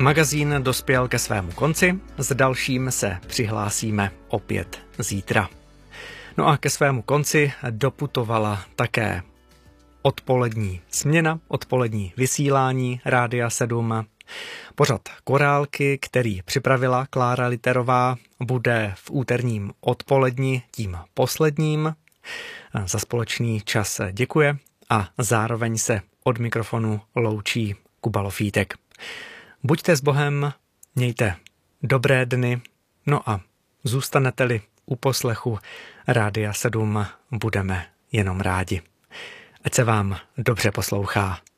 Magazín dospěl ke svému konci, s dalším se přihlásíme opět zítra. No a ke svému konci doputovala také odpolední směna, odpolední vysílání Rádia 7. Pořad Korálky, který připravila Klára Literová, bude v úterním odpoledni tím posledním. Za společný čas děkuje a zároveň se od mikrofonu loučí Kuba Lofítek. Buďte s Bohem, mějte dobré dny, no a zůstanete-li u poslechu Rádia 7, budeme jenom rádi. Ať se vám dobře poslouchá.